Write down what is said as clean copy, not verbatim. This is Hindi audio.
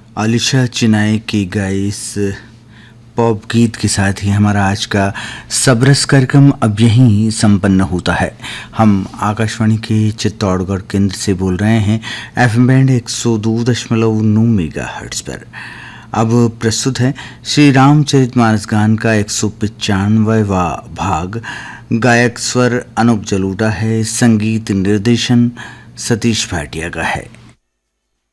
आलिशा चिनाई की गाई इस पॉप गीत के साथ ही हमारा आज का सबरस कार्यक्रम अब यहीं संपन्न होता है। हम आकाशवाणी के चित्तौड़गढ़ केंद्र से बोल रहे हैं एफएम बैंड 102.9 मेगाहर्ट्ज पर। अब प्रस्तुत है श्री रामचरितमानस गान का 195वां भाग। गायक स्वर अनूप जलोटा है, संगीत निर्देशन सतीश भाटिया का है।